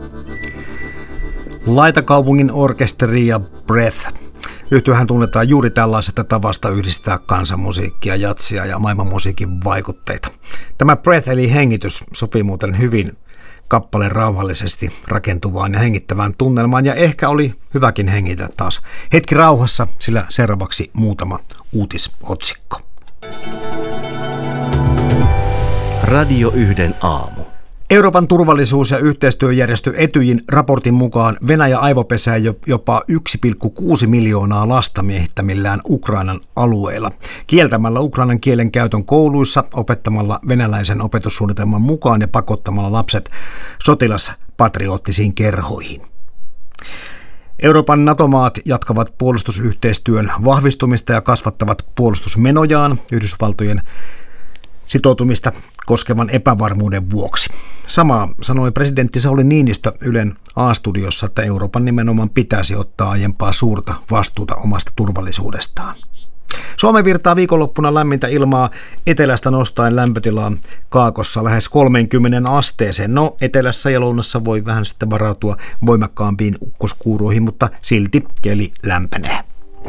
Laitakaupungin orkesteri ja Breath. Yhtyehän tunnetaan juuri tällaisesta tavasta yhdistää kansanmusiikkia, jatsia ja maailmanmusiikin vaikutteita. Tämä Breath eli hengitys sopii muuten hyvin kappaleen rauhallisesti rakentuvaan ja hengittävään tunnelmaan, ja ehkä oli hyväkin hengitä taas hetki rauhassa, sillä seuraavaksi muutama uutisotsikko. Radio 1 aamu. Euroopan turvallisuus- ja yhteistyöjärjestö Etyjin raportin mukaan Venäjä aivopesää jopa 1,6 miljoonaa lasta miehittämillään Ukrainan alueilla. Kieltämällä ukrainan kielen käytön kouluissa, opettamalla venäläisen opetussuunnitelman mukaan ja pakottamalla lapset sotilaspatriottisiin kerhoihin. Euroopan NATO-maat jatkavat puolustusyhteistyön vahvistumista ja kasvattavat puolustusmenojaan Yhdysvaltojen sitoutumista koskevan epävarmuuden vuoksi. Samaa sanoi presidentti Sauli Niinistö Ylen A-studiossa, että Euroopan nimenomaan pitäisi ottaa aiempaa suurta vastuuta omasta turvallisuudestaan. Suomeen virtaa viikonloppuna lämmintä ilmaa etelästä nostaen lämpötilaa kaakossa lähes 30 asteeseen. No, etelässä ja lounassa voi vähän sitten varautua voimakkaampiin ukkoskuuruihin, mutta silti keli lämpenee.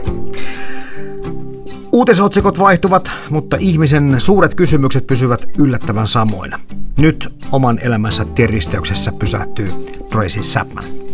Uutisotsikot vaihtuvat, mutta ihmisen suuret kysymykset pysyvät yllättävän samoina. Nyt oman elämänsä tienristeyksessä pysähtyy Tracy Chapman.